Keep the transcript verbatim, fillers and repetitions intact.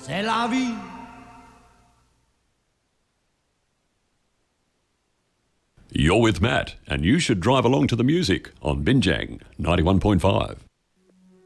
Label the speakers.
Speaker 1: c'est la vie.
Speaker 2: You're with Matt, and you should drive along to the music on Binjang ninety-one point five.